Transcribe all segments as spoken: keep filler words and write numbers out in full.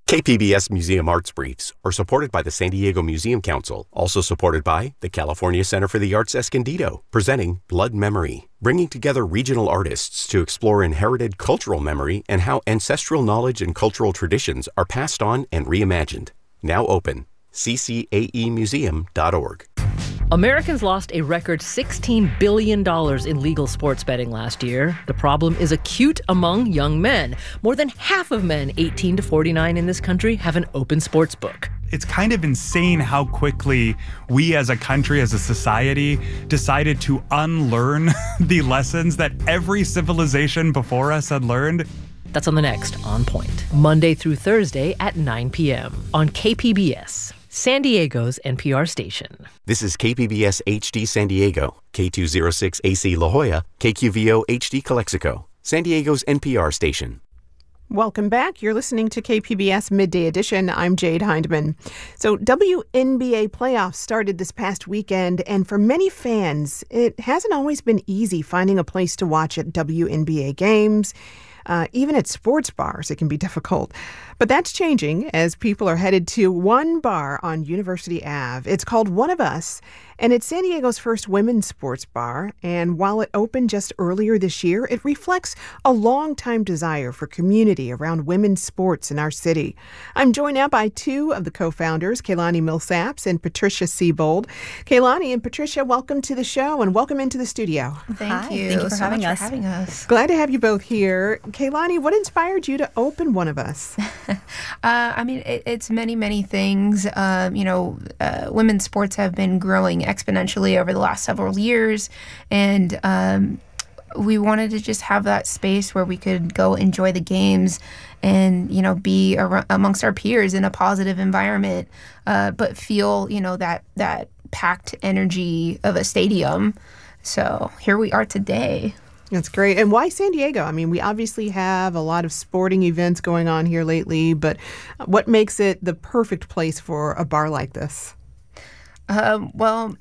K P B S Museum Arts Briefs are supported by the San Diego Museum Council, also supported by the California Center for the Arts Escondido, presenting Blood Memory, bringing together regional artists to explore inherited cultural memory and how ancestral knowledge and cultural traditions are passed on and reimagined. Now open, c c a e museum dot org. Americans lost a record sixteen billion dollars in legal sports betting last year. The problem is acute among young men. More than half of men eighteen to forty-nine in this country have an open sports book. It's kind of insane how quickly we as a country, as a society, decided to unlearn the lessons that every civilization before us had learned. That's on the next On Point, Monday through Thursday at nine p.m. on K P B S, San Diego's N P R station. This is K P B S H D San Diego, K two oh six A C La Jolla, K Q V O H D Calexico, San Diego's N P R station. Welcome back. You're listening to K P B S Midday Edition. I'm Jade Hindman. So W N B A playoffs started this past weekend, and for many fans, it hasn't always been easy finding a place to watch at W N B A games. Uh, even at sports bars, it can be difficult. But that's changing as people are headed to one bar on University Avenue. It's called One of Us, and it's San Diego's first women's sports bar. And while it opened just earlier this year, it reflects a long-time desire for community around women's sports in our city. I'm joined now by two of the co-founders, Kaylani Millsaps and Patricia Siebold. Kaylani and Patricia, welcome to the show and welcome into the studio. Thank Hi, you. Thank you for, so having, much us. for having us. Glad to have you both here. Kaylani, what inspired you to open One of Us? uh, I mean, it, it's many, many things. Um, you know, uh, women's sports have been growing exponentially over the last several years, and um, we wanted to just have that space where we could go enjoy the games and, you know, be ar- amongst our peers in a positive environment, uh, but feel, you know, that that packed energy of a stadium. So here we are today. That's great. And why San Diego? I mean, we obviously have a lot of sporting events going on here lately, but what makes it the perfect place for a bar like this? Um, well,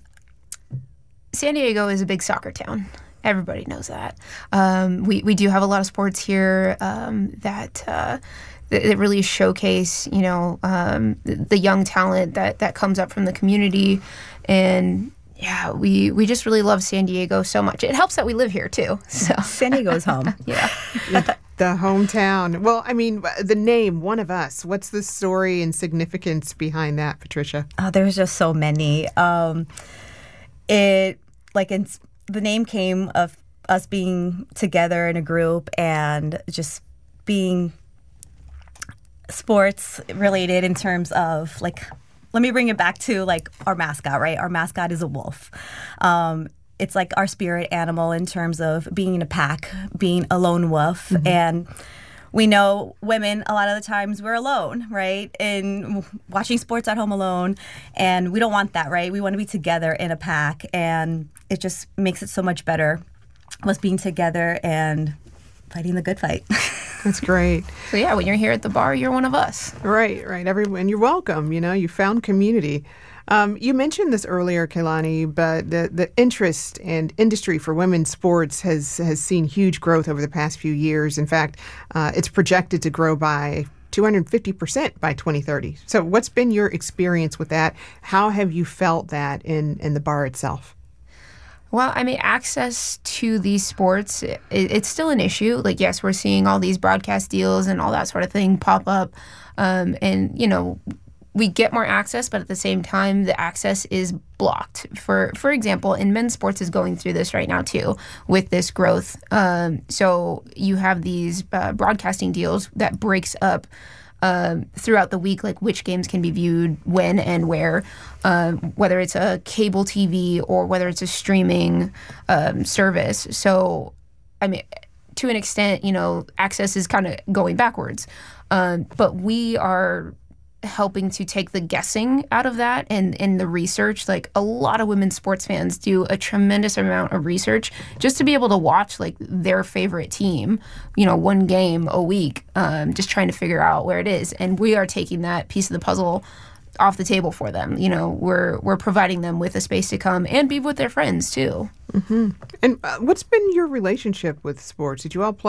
San Diego is a big soccer town. Everybody knows that. Um, we, we do have a lot of sports here um, that uh, that that really showcase, you know, um, the, the young talent that, that comes up from the community. And yeah, we, we just really love San Diego so much. It helps that we live here, too. So San Diego's home. Yeah. The hometown. Well, I mean, the name, One of Us. What's the story and significance behind that, Patricia? Oh, there's just so many. Um, it, like, in, the name came of us being together in a group and just being sports related in terms of, like, let me bring it back to, like, our mascot, right? Our mascot is a wolf. Um, it's like our spirit animal in terms of being in a pack, being a lone wolf. Mm-hmm. And we know women, a lot of the times, we're alone, right? And watching sports at home alone. And we don't want that, right? We want to be together in a pack. And it just makes it so much better, us being together and fighting the good fight. That's great. So yeah, when you're here at the bar, you're one of us. Right, right. Everyone, you're welcome. You know, you found community. Um, you mentioned this earlier, Kaylani, but the, the interest and industry for women's sports has, has seen huge growth over the past few years. In fact, uh, it's projected to grow by two hundred fifty percent by twenty thirty. So what's been your experience with that? How have you felt that in, in the bar itself? Well, I mean, access to these sports, it, it's still an issue. Like, yes, we're seeing all these broadcast deals and all that sort of thing pop up. Um, and, you know, we get more access, but at the same time, the access is blocked. For for example, in men's sports is going through this right now, too, with this growth. Um, so you have these uh, broadcasting deals that breaks up Um, throughout the week, like which games can be viewed when and where, um, whether it's a cable T V or whether it's a streaming um, service. So, I mean, to an extent, you know, access is kind of going backwards. Um, but we are helping to take the guessing out of that and, and the research. Like, a lot of women's sports fans do a tremendous amount of research just to be able to watch, like, their favorite team, you know, one game a week, um, just trying to figure out where it is. And we are taking that piece of the puzzle off the table for them. You know, we're we're providing them with a space to come and be with their friends, too. Mm-hmm. And uh, what's been your relationship with sports? Did you all play?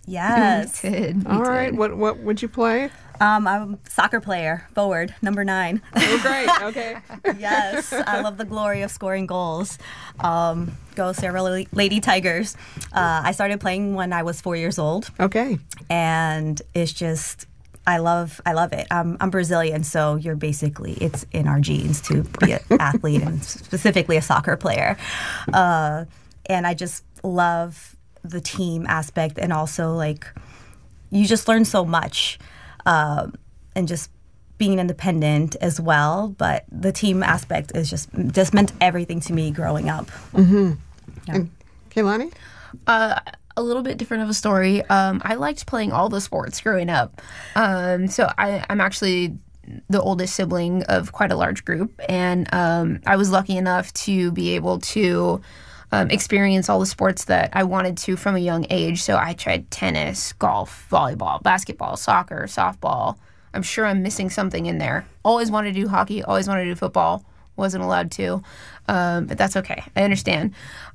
Yes. We did. We All right. did. What what would you play? Um, I'm a soccer player, forward, number nine. Oh, great. Okay. Yes, I love the glory of scoring goals. Um, go Sarah Lady Tigers. Uh, I started playing when I was four years old, Okay. and it's just I love I love it. Um, I'm Brazilian, so you're basically it's in our genes to be an athlete and specifically a soccer player, uh, and I just love the team aspect and also like you just learn so much. Uh, and just being independent as well, but the team aspect is just just meant everything to me growing up. Mm-hmm. Yeah. And Kehlani? Uh, a little bit different of a story. Um, I liked playing all the sports growing up. Um, so I, I'm actually the oldest sibling of quite a large group, and um, I was lucky enough to be able to Um, experience all the sports that I wanted to from a young age. So I tried tennis, golf, volleyball, basketball, soccer, softball. I'm sure I'm missing something in there. Always wanted to do hockey, always wanted to do football. Wasn't allowed to, um, but that's okay. I understand.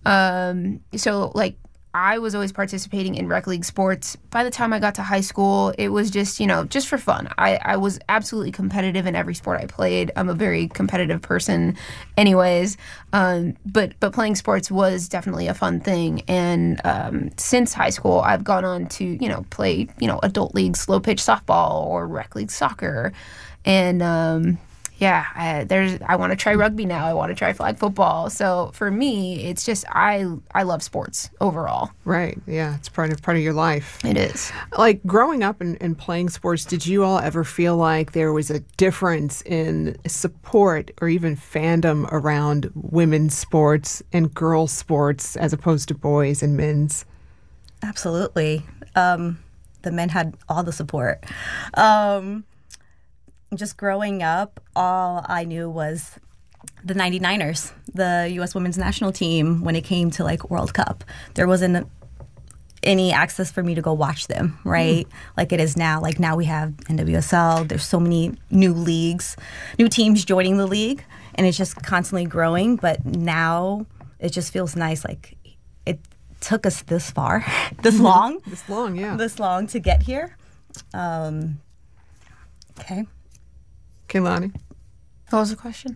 Um, so like I was always participating in rec league sports. By the time I got to high school, it was just, you know, just for fun. I, I was absolutely competitive in every sport I played. I'm a very competitive person anyways. Um, but but playing sports was definitely a fun thing. And um, since high school, I've gone on to, you know, play, you know, adult league slow pitch softball or rec league soccer. And um yeah, I, there's. I want to try rugby now. I want to try flag football. So for me, it's just I. I love sports overall. Right. Yeah. It's part of part of your life. It is. Like growing up and, and playing sports, did you all ever feel like there was a difference in support or even fandom around women's sports and girls' sports as opposed to boys and men's? Absolutely. Um, the men had all the support. Um, just growing up, all I knew was the ninety-niners, the U S women's national team, when it came to like World Cup. There wasn't any access for me to go watch them, right? Mm. Like it is now. Like now we have N W S L. There's so many new leagues, new teams joining the league, and it's just constantly growing. But now it just feels nice. Like it took us this far, this long, this long, yeah, this long to get here. Um, okay. Kehlani? What was the question?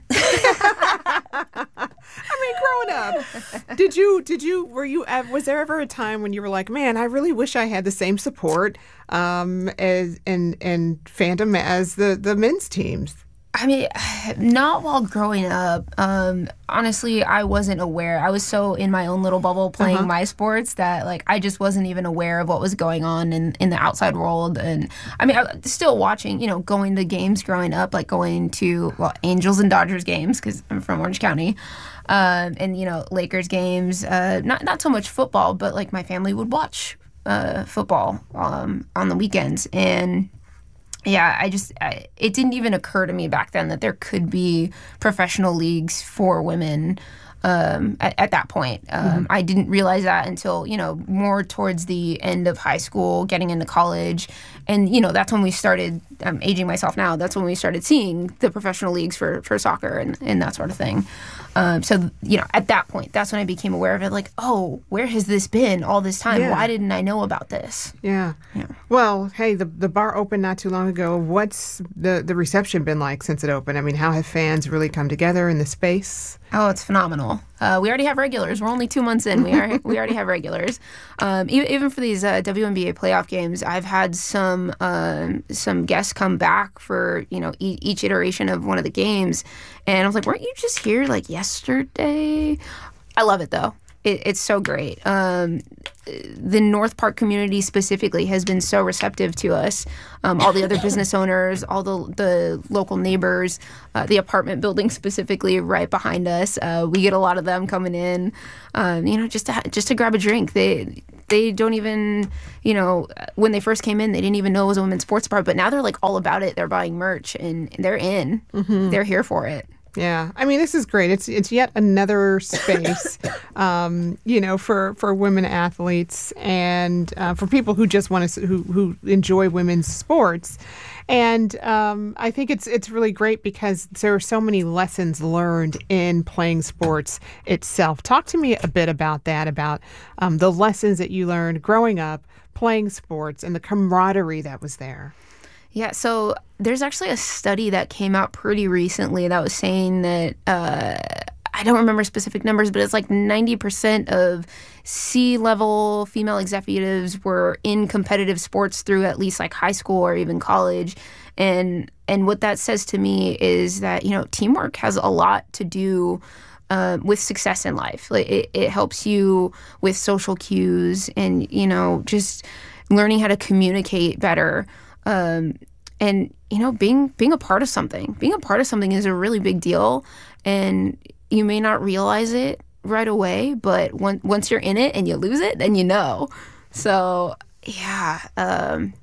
I mean, growing up, did you, did you, were you, was there ever a time when you were like, man, I really wish I had the same support um, as and and fandom as the, the men's teams? I mean, not while growing up. Um, honestly, I wasn't aware. I was so in my own little bubble playing uh-huh. my sports that, like, I just wasn't even aware of what was going on in, in the outside world. And, I mean, I was still watching, you know, going to games growing up, like going to, well, Angels and Dodgers games, because I'm from Orange County. Um, and, you know, Lakers games. Uh, not, not so much football, but, like, my family would watch uh, football um, on the weekends. And yeah, I just, I, it didn't even occur to me back then that there could be professional leagues for women um, at, at that point. Um, mm-hmm. I didn't realize that until, you know, more towards the end of high school, getting into college. And, you know, that's when we started, I'm aging myself now, that's when we started seeing the professional leagues for, for soccer and, and that sort of thing. Um, so, you know, at that point, that's when I became aware of it. Like, oh, where has this been all this time? Yeah. Why didn't I know about this? Yeah. yeah. Well, hey, the the bar opened not too long ago. What's the, the reception been like since it opened? I mean, how have fans really come together in the space? Oh, it's phenomenal. Uh, we already have regulars. We're only two months in. We are we already have regulars. Um, even, even for these uh, W N B A playoff games, I've had some um, some guests come back for you know e- each iteration of one of the games, and I was like, "Weren't you just here like yesterday?" I love it though. It, it's so great. Um, the North Park community specifically has been so receptive to us. Um, all the other business owners, all the the local neighbors, uh, the apartment building specifically right behind us. Uh, we get a lot of them coming in, um, you know, just to just to grab a drink. They they don't even, you know, when they first came in, they didn't even know it was a women's sports bar. But now they're like all about it. They're buying merch and they're in. Mm-hmm. They're here for it. Yeah, I mean, this is great. It's it's yet another space, um, you know, for, for women athletes and uh, for people who just want to who who enjoy women's sports. And um, I think it's it's really great because there are so many lessons learned in playing sports itself. Talk to me a bit about that, about um, the lessons that you learned growing up playing sports and the camaraderie that was there? Yeah, so there's actually a study that came out pretty recently that was saying that, uh, I don't remember specific numbers, but it's like ninety percent of C-level female executives were in competitive sports through at least like high school or even college. And and what that says to me is that, you know, teamwork has a lot to do uh, with success in life. Like it, it helps you with social cues and, you know, just learning how to communicate better. Um, and, you know, being being a part of something. Being a part of something is a really big deal. And you may not realize it right away, but one, once you're in it and you lose it, then you know. So, yeah, um,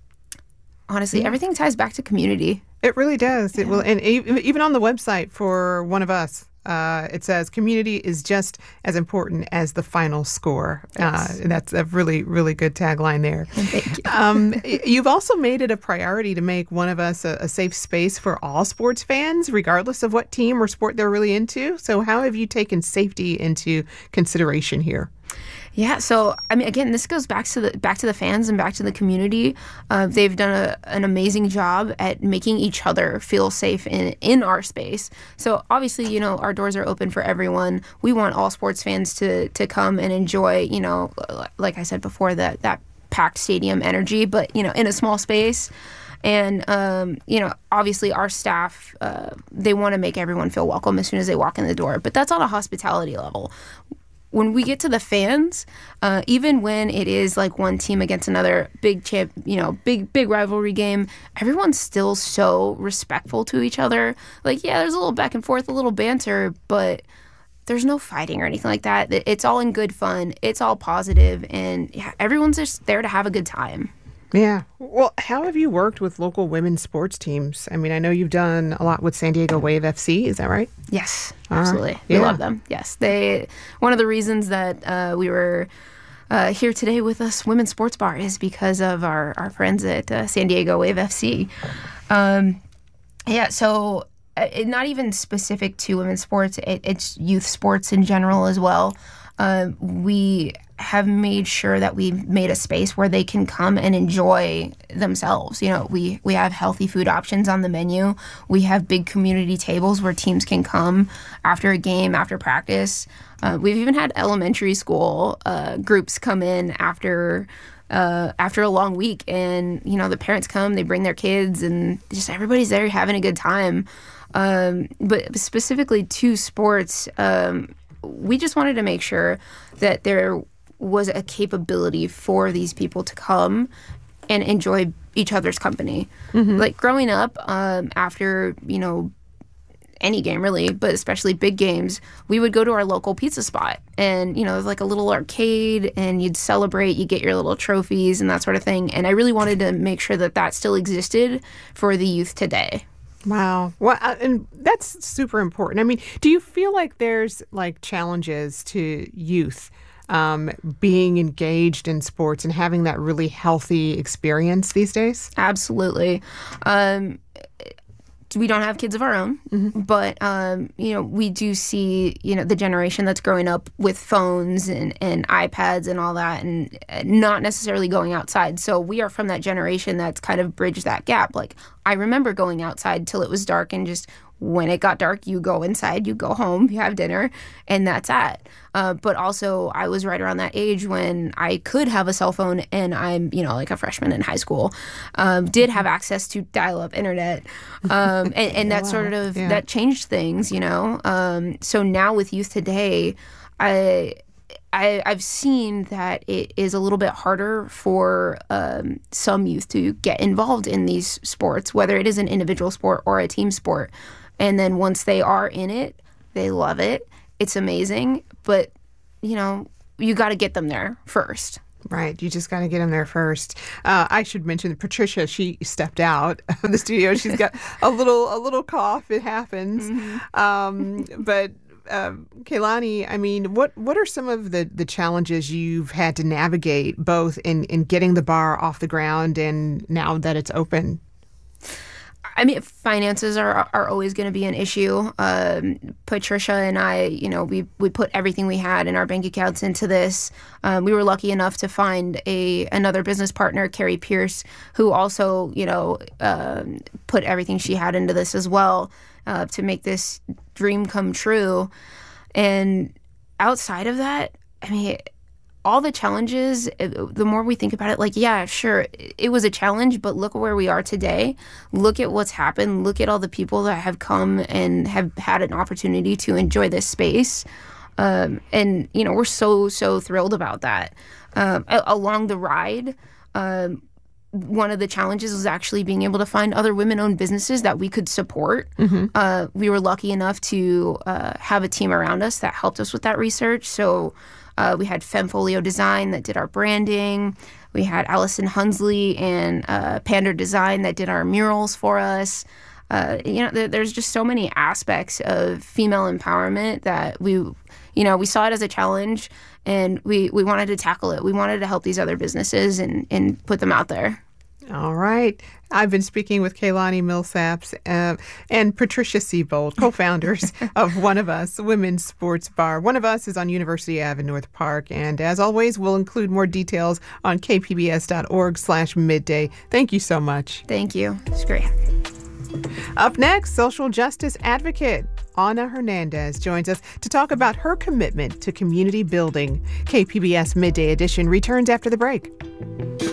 honestly, yeah. everything ties back to community. It really does. Yeah. It will, and even on the website for One of Us, uh, it says community is just as important as the final score. Yes. Uh, and that's a really, really good tagline there. Thank you. Um, you've also made it a priority to make One of Us a, a safe space for all sports fans, regardless of what team or sport they're really into. So how have you taken safety into consideration here? Yeah, so I mean, again, this goes back to the back to the fans and back to the community. Uh, they've done a, an amazing job at making each other feel safe in in our space. So obviously, you know, our doors are open for everyone. We want all sports fans to to come and enjoy, you know, like I said before, that that packed stadium energy, but you know, in a small space. And, um, you know, obviously our staff, uh, they want to make everyone feel welcome as soon as they walk in the door. But that's on a hospitality level. When we get to the fans, uh, even when it is like one team against another, big champ, you know, big, big rivalry game, everyone's still so respectful to each other. Like, yeah, there's a little back and forth, a little banter, but there's no fighting or anything like that. It's all in good fun. It's all positive, and yeah, everyone's just there to have a good time. Yeah. Well, how have you worked with local women's sports teams? I mean, I know you've done a lot with San Diego Wave F C. Is that right? Yes, All absolutely. right. We Yeah. love them. Yes. They. One of the reasons that uh, we were uh, here today with us, Women's Sports Bar, is because of our, our friends at uh, San Diego Wave F C. Um, yeah, so uh, it, not even specific to women's sports. It, it's youth sports in general as well. Uh, we have made sure that we've made a space where they can come and enjoy themselves. You know, we, we have healthy food options on the menu. We have big community tables where teams can come after a game, after practice. Uh, we've even had elementary school uh, groups come in after uh, after a long week, and you know, the parents come, they bring their kids, and just everybody's there having a good time. Um, but specifically to sports, um, we just wanted to make sure that there was a capability for these people to come and enjoy each other's company. Mm-hmm. Like growing up, um, after, you know, any game really, but especially big games, we would go to our local pizza spot and, you know, like a little arcade, and you'd celebrate, you get your little trophies and that sort of thing. And I really wanted to make sure that that still existed for the youth today. Wow. Well, uh, and that's super important. I mean, do you feel like there's like challenges to youth um, being engaged in sports and having that really healthy experience these days? Absolutely. Um, we don't have kids of our own, mm-hmm. but, um, you know, we do see, you know, the generation that's growing up with phones and, and iPads and all that, and not necessarily going outside. So we are from that generation that's kind of bridged that gap. Like, I remember going outside till it was dark, and just when it got dark, you go inside, you go home, you have dinner, and that's it. Uh, but also, I was right around that age when I could have a cell phone, and I'm, you know, like a freshman in high school, um, did have access to dial-up internet, um, and, and that wow. sort of, yeah. that changed things, you know? Um, so now with youth today, I... I, I've seen that it is a little bit harder for um, some youth to get involved in these sports, whether it is an individual sport or a team sport. And then once they are in it, they love it. It's amazing. But, you know, you got to get them there first. Right. You just got to get them there first. Uh, I should mention that Patricia, she stepped out of the studio. She's got a little a little cough. It happens. Mm-hmm. Um, but... Uh, Keilani, I mean, what, what are some of the, the challenges you've had to navigate, both in, in getting the bar off the ground and now that it's open? I mean, finances are are always going to be an issue. Um, Patricia and I, you know, we we put everything we had in our bank accounts into this. Um, we were lucky enough to find a another business partner, Carrie Pierce, who also, you know, um, put everything she had into this as well uh, to make this dream come true. And outside of that, I mean, all the challenges, the more we think about it, like, yeah, sure, it was a challenge, but look where we are today. Look at what's happened. Look at all the people that have come and have had an opportunity to enjoy this space. Um, and, you know, we're so, so thrilled about that. Um, along the ride, um, one of the challenges was actually being able to find other women-owned businesses that we could support. Mm-hmm. Uh, we were lucky enough to uh, have a team around us that helped us with that research. So Uh, we had Femfolio Design that did our branding. We had Allison Hunsley and uh, Pander Design that did our murals for us. Uh, you know, there, there's just so many aspects of female empowerment that we, you know, we saw it as a challenge, and we, we wanted to tackle it. We wanted to help these other businesses and, and put them out there. All right. I've been speaking with Kaylani Millsaps uh, and Patricia Seibold, co-founders of One of Us Women's Sports Bar. One of Us is on University Avenue in North Park. And as always, we'll include more details on kpbs.org slash midday. Thank you so much. Thank you. It's great. Up next, social justice advocate Ana Hernandez joins us to talk about her commitment to community building. K P B S Midday Edition returns after the break.